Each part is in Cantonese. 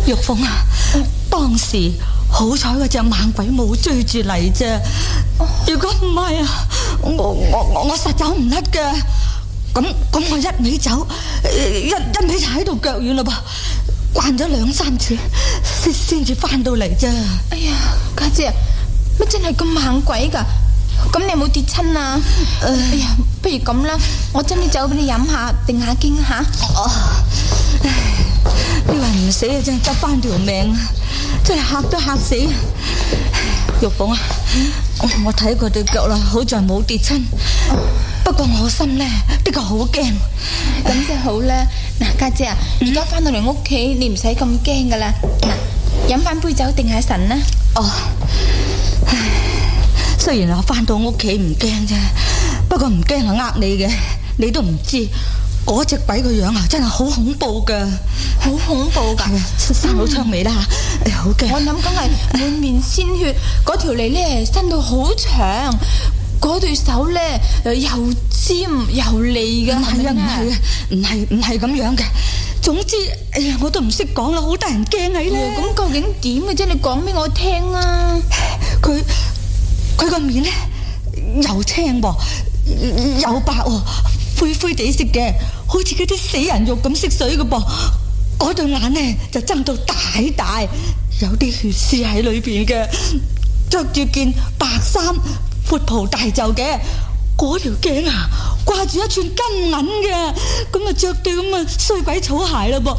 玉鳳啊，當時好彩嗰隻猛鬼冇追住嚟啫，如果唔係啊，我實走唔甩嘅。咁我一味走，一味就喺度腳軟嘞噃，慣咗2、3次先至翻到嚟啫。 哎呀，家姐，乜真係咁猛鬼噶？咁你有冇跌親啊？哎呀，不如咁啦，我斟啲酒俾你飲下，定下驚吓。 你話唔死啊，真係執翻條命，真係嚇都嚇死。玉鳳啊，我睇佢對腳啦，好在冇跌親。不過我心呢，的確好驚。 咁就好啦。嗱，家姐啊，而家翻到嚟屋企，你唔使咁驚噶啦。嗱，飲翻杯酒定下神啦。 雖然我翻到屋企唔驚啫，不過唔驚係呃你嘅，你都唔知嗰隻鬼個樣啊，真係好恐怖噶， 好恐怖噶， 生到槍尾啦吓，好驚。 我諗梗係滿面鮮血，嗰條脷咧伸到好長，嗰對手咧又尖又利噶。唔係咁樣嘅。總之，哎呀，我都唔識講啦，好得人驚喺咧。咁究竟點嘅啫？你講俾我聽啊！ 佢個面咧又青喎，又白喎，灰灰地色嘅，好似嗰啲死人肉咁色水嘅噃。嗰對眼咧就睜到大大，有啲血絲喺裏邊嘅，着住件白衫，闊袍大袖嘅，嗰條頸啊掛住一串金銀嘅，咁啊着對咁啊衰鬼草鞋啦噃。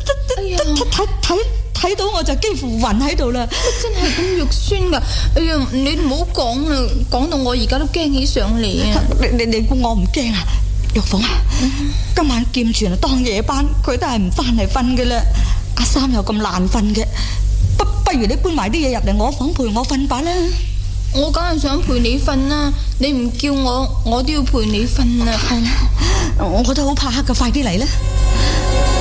睇到我就幾乎暈喺度啦！ 真係咁肉酸噶！哎呀，你唔好講啦，講到我而家都驚起上嚟啊！ 你估我唔驚啊？玉鳳啊，今晚劍傳啊當夜班，佢都係唔翻嚟瞓嘅啦。阿三又咁難瞓嘅，不如你搬埋啲嘢入嚟我房陪我瞓吧啦。 我梗係想陪你瞓啦，你唔叫我都要陪你瞓啦。 係啦，我都好怕黑噶，快啲嚟啦！